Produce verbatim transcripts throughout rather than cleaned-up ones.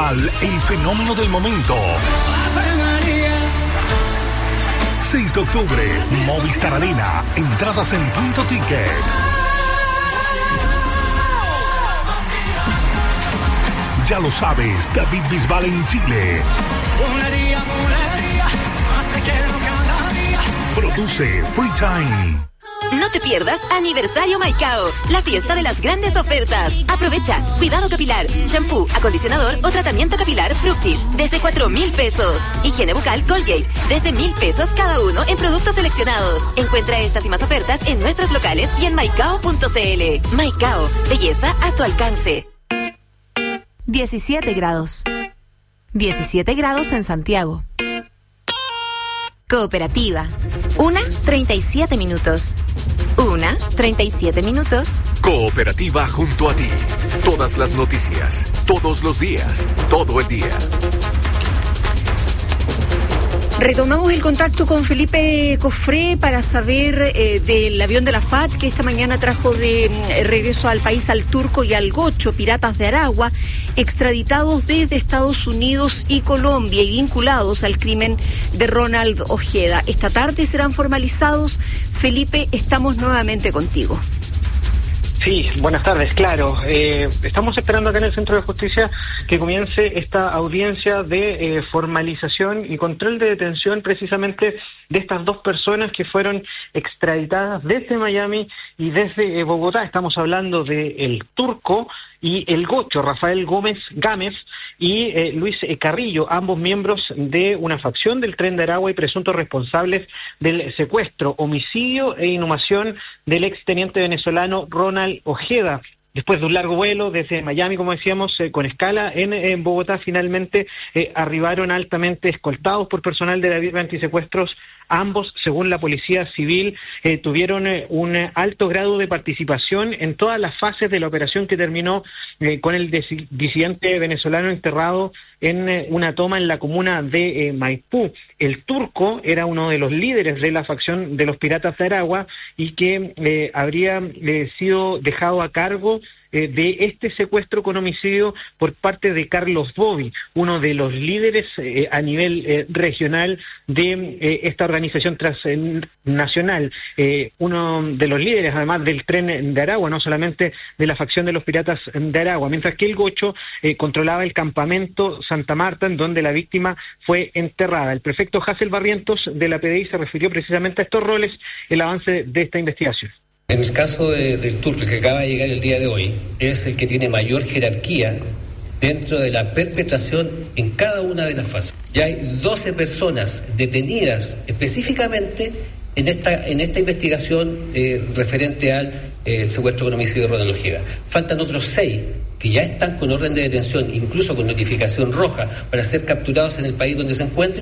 Bisbal, el fenómeno del momento. seis de octubre, Movistar Arena, entradas en Punto Ticket. Ya lo sabes, David Bisbal en Chile. Produce Free Time. No te pierdas Aniversario Maicao, la fiesta de las grandes ofertas. Aprovecha, cuidado capilar, shampoo, acondicionador o tratamiento capilar Fructis, desde cuatro mil pesos. Higiene bucal Colgate, desde mil pesos cada uno en productos seleccionados. Encuentra estas y más ofertas en nuestros locales y en maicao punto cl. Maicao, belleza a tu alcance. diecisiete grados. diecisiete grados en Santiago. Cooperativa. Una, treinta y siete minutos. Una, treinta y siete minutos. Cooperativa junto a ti. Todas las noticias, todos los días, todo el día. Retomamos el contacto con Felipe Cofré para saber eh, del avión de la F A C que esta mañana trajo de eh, regreso al país al Turco y al Gocho, piratas de Aragua, extraditados desde Estados Unidos y Colombia y vinculados al crimen de Ronald Ojeda. Esta tarde serán formalizados. Felipe, estamos nuevamente contigo. Sí, buenas tardes, claro. Eh, estamos esperando acá en el Centro de Justicia que comience esta audiencia de eh, formalización y control de detención precisamente de estas dos personas que fueron extraditadas desde Miami y desde eh, Bogotá. Estamos hablando de el Turco y el Gocho, Rafael Gómez Gámez y eh, Luis eh, Carrillo, ambos miembros de una facción del Tren de Aragua y presuntos responsables del secuestro, homicidio e inhumación del exteniente venezolano Ronald Ojeda. Después de un largo vuelo desde Miami, como decíamos, eh, con escala en, en Bogotá, finalmente eh, arribaron altamente escoltados por personal de la Brigada Antisecuestros. Ambos, según la Policía Civil, eh, tuvieron eh, un alto grado de participación en todas las fases de la operación que terminó eh, con el dis- disidente venezolano enterrado en eh, una toma en la comuna de eh, Maipú. El Turco era uno de los líderes de la facción de los Piratas de Aragua y que eh, habría eh, sido dejado a cargo eh, de este secuestro con homicidio por parte de Carlos Bobby, uno de los líderes eh, a nivel eh, regional de eh, esta organización transnacional, eh, uno de los líderes además del Tren de Aragua, no solamente de la facción de los Piratas de Aragua, mientras que el Gocho eh, controlaba el campamento Santa Marta, en donde la víctima fue enterrada. El prefecto Hassel Barrientos de la P D I se refirió precisamente a estos roles, el avance de esta investigación. En el caso de, del Turco, que acaba de llegar el día de hoy, es el que tiene mayor jerarquía dentro de la perpetración en cada una de las fases. Ya hay doce personas detenidas específicamente en esta en esta investigación eh, referente al eh, secuestro con homicidio de Ronald Ojeda. Faltan otros seis que ya están con orden de detención, incluso con notificación roja, para ser capturados en el país donde se encuentren.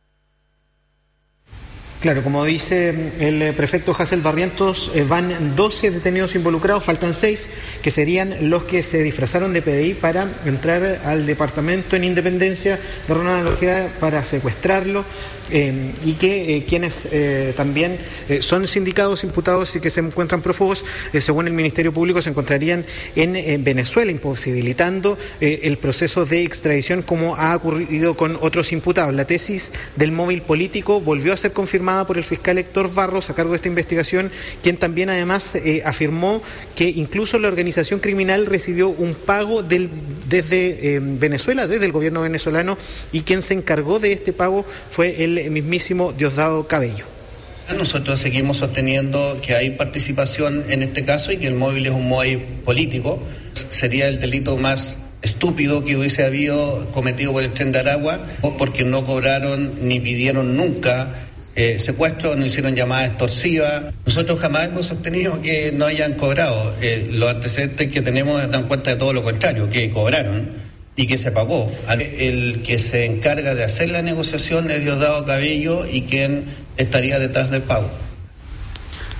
Claro, como dice el prefecto Hassel Barrientos, eh, van doce detenidos involucrados, faltan seis, que serían los que se disfrazaron de P D I para entrar al departamento en Independencia de Ronald Ojeda para secuestrarlo, eh, y que eh, quienes eh, también eh, son sindicados, imputados y que se encuentran prófugos, eh, según el Ministerio Público, se encontrarían en, en Venezuela, imposibilitando eh, el proceso de extradición como ha ocurrido con otros imputados. La tesis del móvil político volvió a ser confirmada por el fiscal Héctor Barros a cargo de esta investigación, quien también además eh, afirmó que incluso la organización criminal recibió un pago del, desde eh, Venezuela, desde el gobierno venezolano, y quien se encargó de este pago fue el mismísimo Diosdado Cabello. Nosotros seguimos sosteniendo que hay participación en este caso y que el móvil es un móvil político. Sería el delito más estúpido que hubiese habido cometido por el Tren de Aragua, porque no cobraron ni pidieron nunca Eh, secuestro, no hicieron llamada extorsiva. Nosotros jamás hemos sostenido que no hayan cobrado. Eh, los antecedentes que tenemos dan cuenta de todo lo contrario, que cobraron y que se pagó. El que se encarga de hacer la negociación es Diosdado Cabello y quien estaría detrás del pago.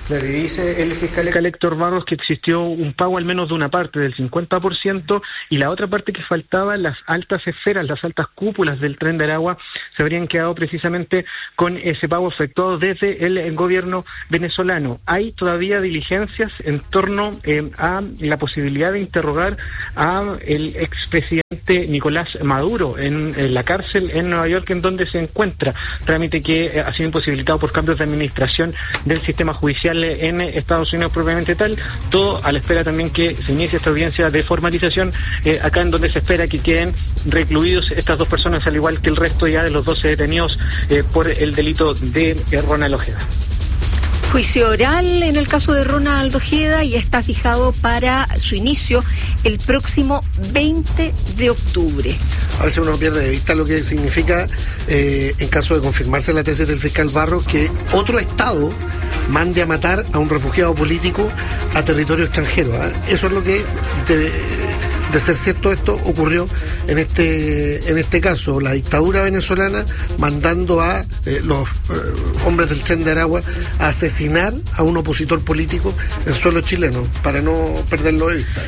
Claro, y dice el fiscal Héctor Barros que existió un pago al menos de una parte, del cincuenta por ciento, y la otra parte que faltaba, las altas esferas, las altas cúpulas del Tren de Aragua, se habrían quedado precisamente con ese pago efectuado desde el, el gobierno venezolano. Hay todavía diligencias en torno eh, a la posibilidad de interrogar a el expresidente Nicolás Maduro en, en la cárcel en Nueva York, en donde se encuentra, trámite que eh, ha sido imposibilitado por cambios de administración del sistema judicial en Estados Unidos propiamente tal, todo a la espera también que se inicie esta audiencia de formalización, eh, acá en donde se espera que queden recluidos estas dos personas, al igual que el resto ya de los doce detenidos eh, por el delito de eh, Ronald Ojeda. Juicio oral en el caso de Ronald Ojeda y está fijado para su inicio el próximo veinte de octubre. A veces uno pierde de vista lo que significa, eh, en caso de confirmarse la tesis del fiscal Barros, que otro Estado mande a matar a un refugiado político a territorio extranjero. ¿eh? Eso es lo que, de, de ser cierto esto, ocurrió en este en este caso. La dictadura venezolana mandando a eh, los eh, hombres del Tren de Aragua a asesinar a un opositor político en suelo chileno, para no perderlo de vista.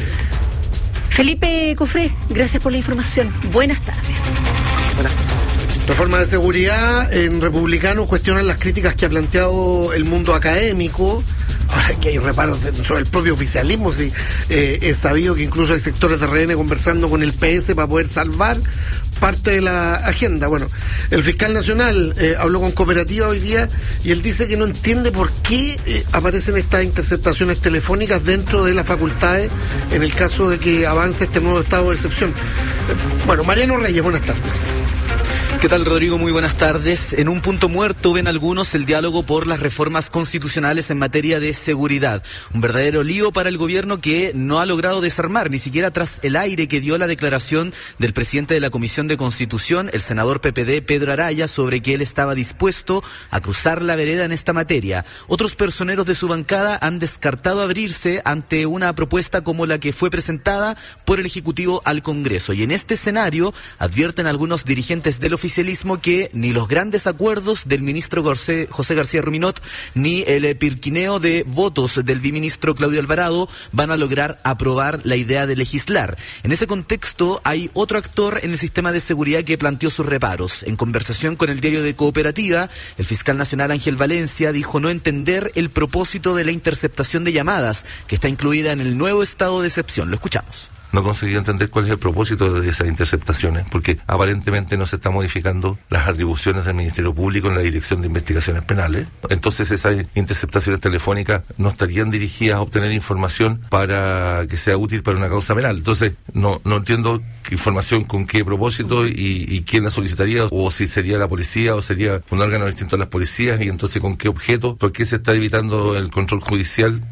Felipe Cofré, gracias por la información. Buenas tardes. Buenas tardes. Reforma de seguridad, en Republicanos cuestionan las críticas que ha planteado el mundo académico. Ahora que hay reparos dentro del propio oficialismo, sí, eh, es sabido que incluso hay sectores de R N conversando con el P S para poder salvar parte de la agenda. Bueno, el fiscal nacional eh, habló con Cooperativa hoy día y él dice que no entiende por qué eh, aparecen estas interceptaciones telefónicas dentro de las facultades en el caso de que avance este nuevo estado de excepción. Eh, bueno, Mariano Reyes, buenas tardes. ¿Qué tal, Rodrigo? Muy buenas tardes. En un punto muerto ven algunos el diálogo por las reformas constitucionales en materia de seguridad. Un verdadero lío para el gobierno que no ha logrado desarmar, ni siquiera tras el aire que dio la declaración del presidente de la Comisión de Constitución, el senador P P D, Pedro Araya, sobre que él estaba dispuesto a cruzar la vereda en esta materia. Otros personeros de su bancada han descartado abrirse ante una propuesta como la que fue presentada por el Ejecutivo al Congreso. Y en este escenario advierten algunos dirigentes del oficialismo que ni los grandes acuerdos del ministro José, José García Ruminot ni el pirquineo de votos del biministro Claudio Alvarado van a lograr aprobar la idea de legislar. En ese contexto hay otro actor en el sistema de seguridad que planteó sus reparos. En conversación con el diario de Cooperativa, el fiscal nacional Ángel Valencia dijo no entender el propósito de la interceptación de llamadas que está incluida en el nuevo estado de excepción. Lo escuchamos. No conseguí entender cuál es el propósito de esas interceptaciones, porque aparentemente no se están modificando las atribuciones del Ministerio Público en la Dirección de Investigaciones Penales. Entonces esas interceptaciones telefónicas no estarían dirigidas a obtener información para que sea útil para una causa penal. Entonces no no entiendo qué información, con qué propósito y, y quién la solicitaría, o si sería la policía o sería un órgano distinto a las policías, y entonces con qué objeto, por qué se está evitando el control judicial.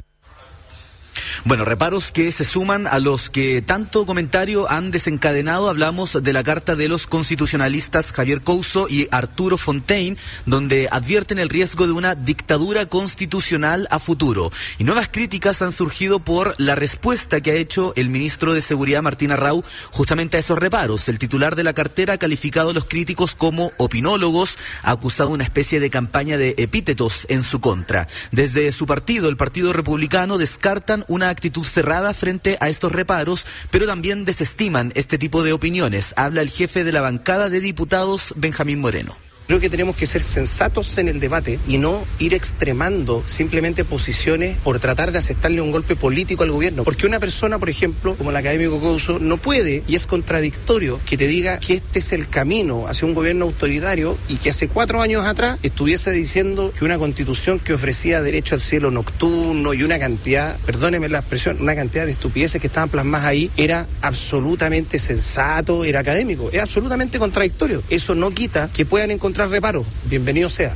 Bueno, reparos que se suman a los que tanto comentario han desencadenado. Hablamos de la carta de los constitucionalistas Javier Couso y Arturo Fontaine, donde advierten el riesgo de una dictadura constitucional a futuro. Y nuevas críticas han surgido por la respuesta que ha hecho el ministro de Seguridad, Martín Arrau, justamente a esos reparos. El titular de la cartera ha calificado a los críticos como opinólogos, ha acusado una especie de campaña de epítetos en su contra. Desde su partido, el Partido Republicano, descartan una actitud cerrada frente a estos reparos, pero también desestiman este tipo de opiniones. Habla el jefe de la bancada de diputados, Benjamín Moreno. Creo que tenemos que ser sensatos en el debate y no ir extremando simplemente posiciones por tratar de aceptarle un golpe político al gobierno. Porque una persona, por ejemplo, como el académico Couso, no puede, y es contradictorio, que te diga que este es el camino hacia un gobierno autoritario y que hace cuatro años atrás estuviese diciendo que una constitución que ofrecía derecho al cielo nocturno y una cantidad, perdóneme la expresión, una cantidad de estupideces que estaban plasmadas ahí, era absolutamente sensato, era académico. Es absolutamente contradictorio. Eso no quita que puedan encontrar reparo. Bienvenido sea.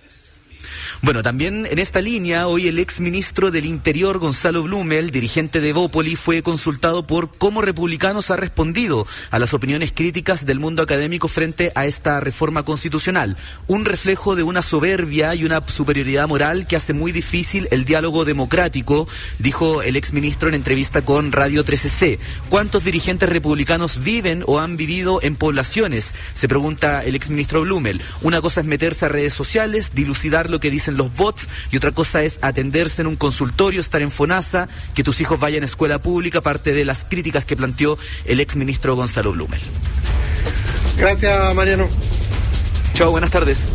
Bueno, también en esta línea, hoy el exministro del Interior, Gonzalo Blumel, dirigente de Bópoli, fue consultado por cómo Republicanos ha respondido a las opiniones críticas del mundo académico frente a esta reforma constitucional. Un reflejo de una soberbia y una superioridad moral que hace muy difícil el diálogo democrático, dijo el exministro en entrevista con Radio trece ce. ¿Cuántos dirigentes republicanos viven o han vivido en poblaciones? Se pregunta el exministro Blumel. Una cosa es meterse a redes sociales, dilucidar lo que dicen en los bots y otra cosa es atenderse en un consultorio, estar en FONASA, que tus hijos vayan a escuela pública, parte de las críticas que planteó el exministro Gonzalo Blumel. Gracias, Mariano. Chao, buenas tardes.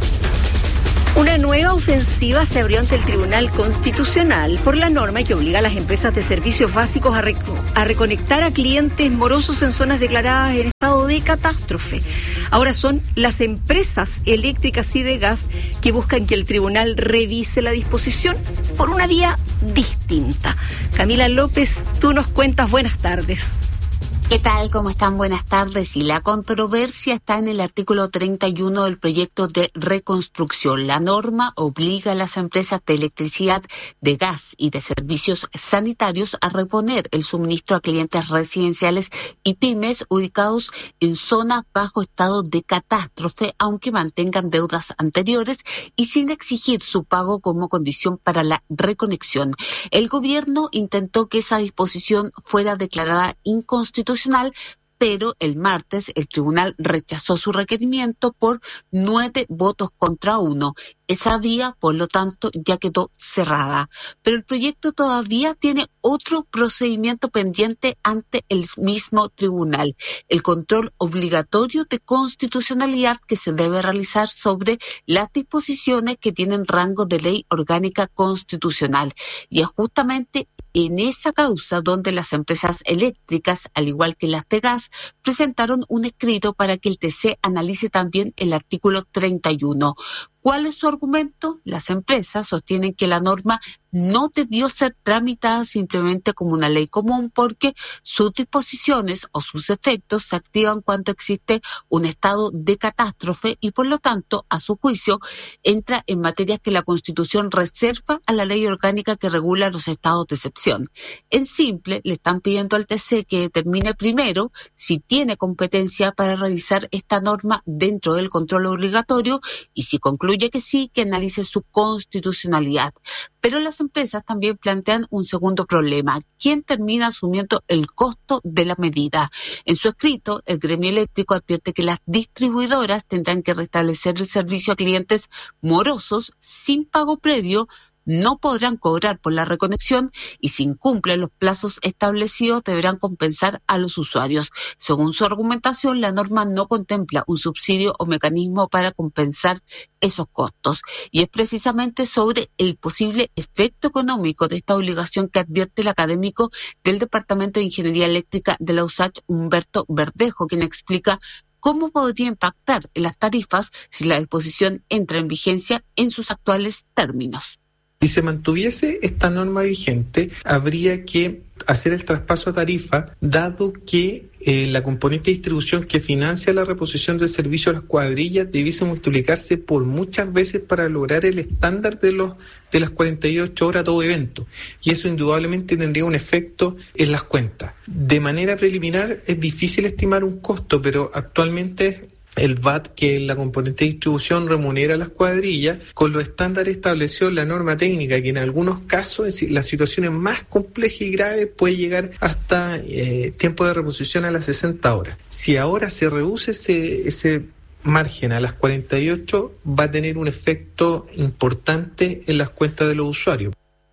Una nueva ofensiva se abrió ante el Tribunal Constitucional por la norma que obliga a las empresas de servicios básicos a, rec- a reconectar a clientes morosos en zonas declaradas en estado de catástrofe. Ahora son las empresas eléctricas y de gas que buscan que el tribunal revise la disposición por una vía distinta. Camila López, tú nos cuentas. Buenas tardes. ¿Qué tal? ¿Cómo están? Buenas tardes. Y la controversia está en el artículo treinta y uno del proyecto de reconstrucción. La norma obliga a las empresas de electricidad, de gas y de servicios sanitarios a reponer el suministro a clientes residenciales y pymes ubicados en zonas bajo estado de catástrofe, aunque mantengan deudas anteriores y sin exigir su pago como condición para la reconexión. El gobierno intentó que esa disposición fuera declarada inconstitucional, pero el martes el tribunal rechazó su requerimiento por nueve votos contra uno. Esa vía, por lo tanto, ya quedó cerrada. Pero el proyecto todavía tiene otro procedimiento pendiente ante el mismo tribunal: el control obligatorio de constitucionalidad que se debe realizar sobre las disposiciones que tienen rango de ley orgánica constitucional. Y es justamente en esa causa donde las empresas eléctricas, al igual que las de gas, presentaron un escrito para que el T C analice también el artículo treinta y uno. ¿Cuál es su argumento? Las empresas sostienen que la norma no debió ser tramitada simplemente como una ley común porque sus disposiciones o sus efectos se activan cuando existe un estado de catástrofe y por lo tanto, a su juicio, entra en materias que la Constitución reserva a la ley orgánica que regula los estados de excepción. En simple, le están pidiendo al T C que determine primero si tiene competencia para revisar esta norma dentro del control obligatorio y si concluye que sí, que analice su constitucionalidad. Pero las empresas también plantean un segundo problema: ¿quién termina asumiendo el costo de la medida? En su escrito, el gremio eléctrico advierte que las distribuidoras tendrán que restablecer el servicio a clientes morosos sin pago previo, no podrán cobrar por la reconexión y si incumplen los plazos establecidos deberán compensar a los usuarios. Según su argumentación, la norma no contempla un subsidio o mecanismo para compensar esos costos. Y es precisamente sobre el posible efecto económico de esta obligación que advierte el académico del Departamento de Ingeniería Eléctrica de la U S A Ch, Humberto Verdejo, quien explica cómo podría impactar en las tarifas si la disposición entra en vigencia en sus actuales términos. Si se mantuviese esta norma vigente, habría que hacer el traspaso a tarifa, dado que eh, la componente de distribución que financia la reposición del servicio a las cuadrillas debiese multiplicarse por muchas veces para lograr el estándar de los de las cuarenta y ocho horas todo evento. Y eso indudablemente tendría un efecto en las cuentas. De manera preliminar es difícil estimar un costo, pero actualmente el V A T, que es la componente de distribución, remunera a las cuadrillas con los estándares establecidos en la norma técnica, que en algunos casos, en las situaciones más complejas y graves, puede llegar hasta eh, tiempo de reposición a las sesenta horas. Si ahora se reduce ese, ese margen a las cuarenta y ocho, va a tener un efecto importante en las cuentas de los usuarios.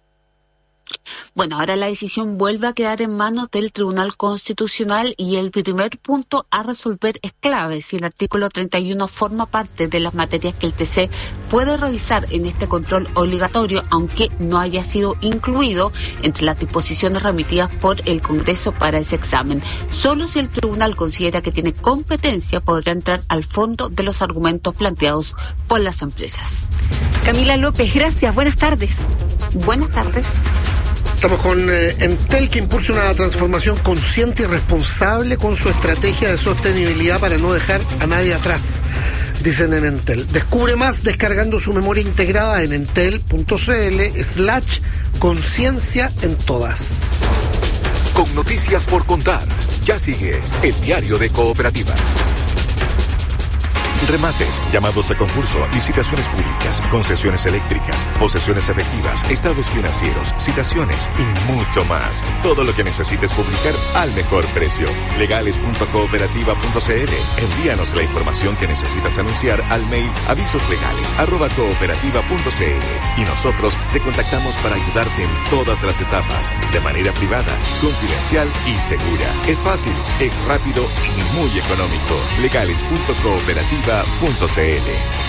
Bueno, ahora la decisión vuelve a quedar en manos del Tribunal Constitucional y el primer punto a resolver es clave: si el artículo treinta y uno forma parte de las materias que el T C puede revisar en este control obligatorio, aunque no haya sido incluido entre las disposiciones remitidas por el Congreso para ese examen. Solo si el Tribunal considera que tiene competencia podrá entrar al fondo de los argumentos planteados por las empresas. Camila López, gracias. Buenas tardes. Buenas tardes. Estamos con eh, Entel, que impulsa una transformación consciente y responsable con su estrategia de sostenibilidad para no dejar a nadie atrás, dicen en Entel. Descubre más descargando su memoria integrada en entel.cl slash conciencia en todas. Con noticias por contar, ya sigue el diario de Cooperativa. Remates, llamados a concurso, licitaciones públicas, concesiones eléctricas, posesiones efectivas, estados financieros, citaciones y mucho más. Todo lo que necesites publicar al mejor precio. legales punto cooperativa punto c l. Envíanos la información que necesitas anunciar al mail avisoslegales arroba cooperativa punto c l y nosotros te contactamos para ayudarte en todas las etapas, de manera privada, confidencial y segura. Es fácil, es rápido y muy económico. legales punto cooperativa punto c l.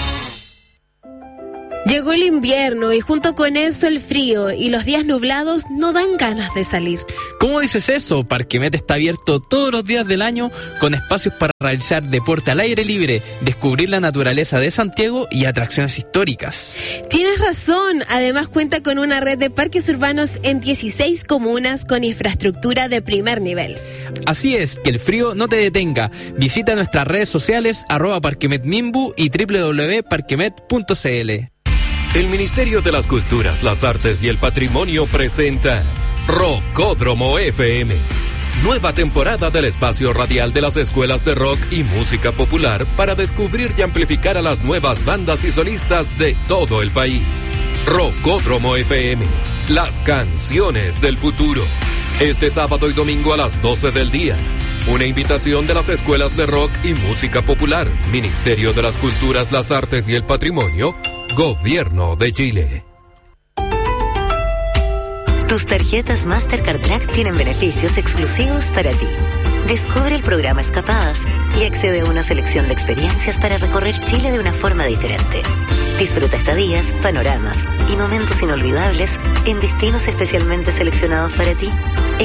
Llegó el invierno y junto con eso el frío y los días nublados no dan ganas de salir. ¿Cómo dices eso? Parquemet está abierto todos los días del año con espacios para realizar deporte al aire libre, descubrir la naturaleza de Santiago y atracciones históricas. Tienes razón, además cuenta con una red de parques urbanos en dieciséis comunas con infraestructura de primer nivel. Así es, que el frío no te detenga. Visita nuestras redes sociales arroba parquemetmimbu y doble u doble u doble u punto parquemet punto c l. El Ministerio de las Culturas, las Artes y el Patrimonio presenta Rockódromo F M. Nueva temporada del espacio radial de las escuelas de rock y música popular para descubrir y amplificar a las nuevas bandas y solistas de todo el país. Rockódromo F M, las canciones del futuro. Este sábado y domingo a las doce del día. Una invitación de las escuelas de rock y música popular, Ministerio de las Culturas, las Artes y el Patrimonio, Gobierno de Chile. Tus tarjetas Mastercard Black tienen beneficios exclusivos para ti. Descubre el programa Escapadas y accede a una selección de experiencias para recorrer Chile de una forma diferente. Disfruta estadías, panoramas y momentos inolvidables en destinos especialmente seleccionados para ti.